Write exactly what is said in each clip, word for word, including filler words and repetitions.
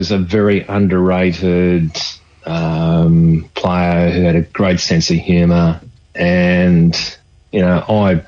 was a very underrated um, player who had a great sense of humour, and you know, I.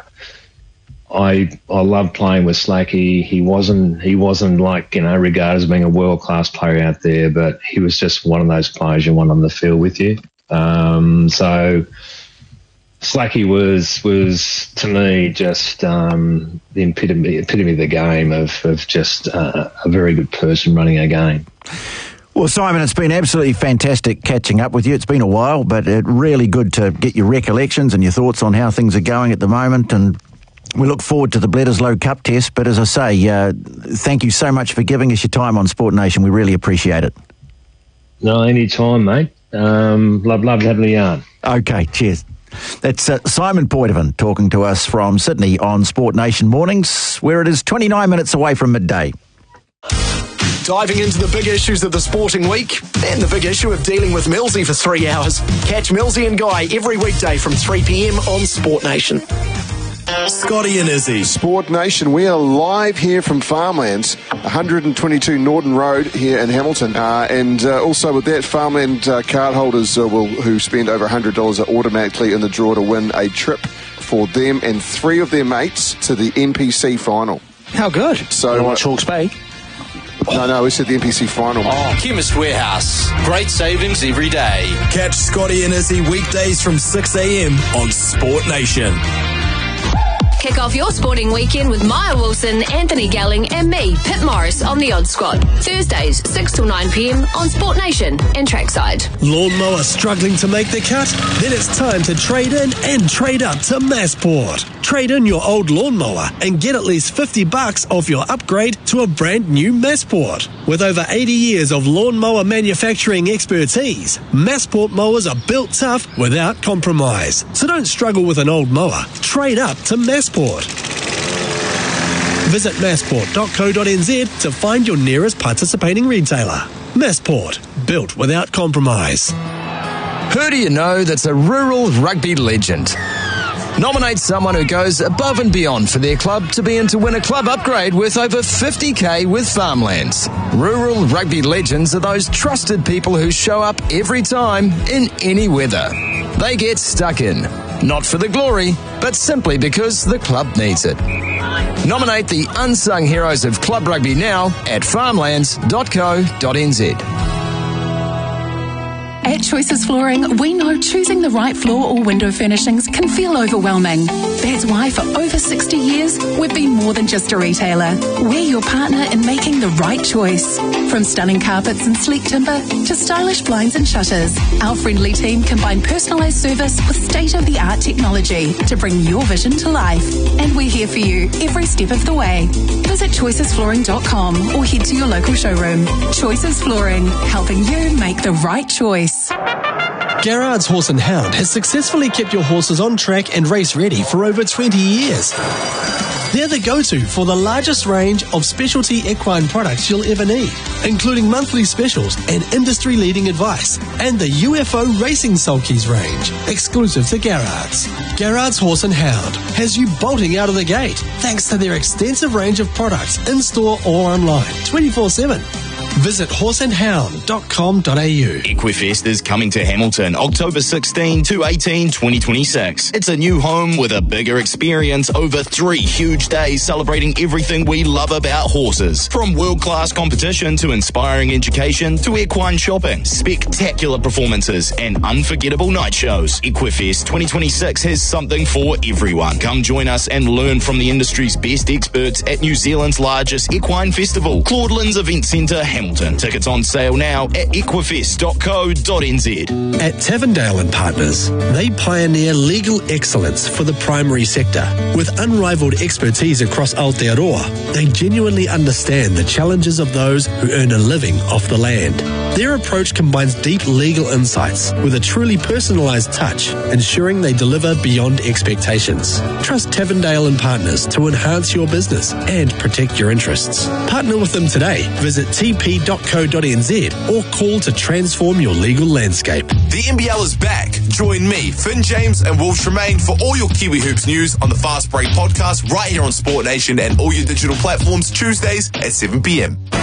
I I loved playing with Slacky. He wasn't he wasn't like, you know, regarded as being a world class player out there, but he was just one of those players you want on the field with you. Um, so Slacky was was to me just um, the epitome, epitome of the game of of just uh, a very good person running a game. Well, Simon, it's been absolutely fantastic catching up with you. It's been a while, but it's really good to get your recollections and your thoughts on how things are going at the moment, and we look forward to the Bledisloe Cup test. But as I say, uh, thank you so much for giving us your time on Sport Nation. We really appreciate it. No, any time, mate. Um, love, love having a yarn. Okay, cheers. That's uh, Simon Poitevin talking to us from Sydney on Sport Nation Mornings, where it is twenty-nine minutes away from midday. Diving into the big issues of the sporting week and the big issue of dealing with Millsy for three hours. Catch Millsy and Guy every weekday from three p.m. on Sport Nation. Scotty and Izzy. Sport Nation, we are live here from Farmlands, one twenty-two Norton Road here in Hamilton. Uh, and uh, also with that, Farmland uh, card holders uh, will, who spend over one hundred dollars are automatically in the draw to win a trip for them and three of their mates to the N P C final. How good. So, you watch Hawke's Bay? No, no, we said the N P C final. Oh, Chemist Warehouse. Great savings every day. Catch Scotty and Izzy weekdays from six a.m. on Sport Nation. Kick off your sporting weekend with Maya Wilson, Anthony Gelling and me, Pip Morris on The Odd Squad. Thursdays, six till nine p.m. on Sport Nation and Trackside. Lawnmower struggling to make the cut? Then it's time to trade in and trade up to Massport. Trade in your old lawnmower and get at least fifty bucks off your upgrade to a brand new Massport. With over eighty years of lawnmower manufacturing expertise, Massport mowers are built tough without compromise. So don't struggle with an old mower. Trade up to Massport. Visit massport dot co dot n z to find your nearest participating retailer. Massport, built without compromise. Who do you know that's a rural rugby legend? Nominate someone who goes above and beyond for their club to be in to win a club upgrade worth over fifty k with Farmlands. Rural rugby legends are those trusted people who show up every time in any weather. They get stuck in. Not for the glory, but simply because the club needs it. Nominate the unsung heroes of club rugby now at farmlands dot co dot n z. At Choices Flooring, we know choosing the right floor or window furnishings can feel overwhelming. That's why for over sixty years, we've been more than just a retailer. We're your partner in making the right choice. From stunning carpets and sleek timber to stylish blinds and shutters, our friendly team combine personalised service with state-of-the-art technology to bring your vision to life. And we're here for you every step of the way. Visit choices flooring dot com or head to your local showroom. Choices Flooring, helping you make the right choice. Garrard's Horse and Hound has successfully kept your horses on track and race ready for over twenty years. They're the go-to for the largest range of specialty equine products you'll ever need, including monthly specials and industry-leading advice, and the U F O Racing Sulkies range, exclusive to Garrard's. Garrard's Horse and Hound has you bolting out of the gate thanks to their extensive range of products in-store or online, twenty-four seven. Visit horse and hound dot com dot a u. Equifest is coming to Hamilton October sixteenth to eighteenth, twenty twenty-six. It's a new home with a bigger experience over three huge days celebrating everything we love about horses. From world-class competition to inspiring education to equine shopping, spectacular performances and unforgettable night shows. Equifest twenty twenty-six has something for everyone. Come join us and learn from the industry's best experts at New Zealand's largest equine festival, Claudelands Event Centre, Hamilton. Tickets on sale now at equifest dot co dot n z. At Tavendale and Partners, they pioneer legal excellence for the primary sector. With unrivaled expertise across Aotearoa, they genuinely understand the challenges of those who earn a living off the land. Their approach combines deep legal insights with a truly personalised touch, ensuring they deliver beyond expectations. Trust Tavendale and Partners to enhance your business and protect your interests. Partner with them today. Visit t p dot co dot n z or call to transform your legal landscape. The N B L is back. Join me, Finn James and Will Tremaine for all your Kiwi Hoops news on the Fast Break podcast right here on Sport Nation and all your digital platforms Tuesdays at seven p.m.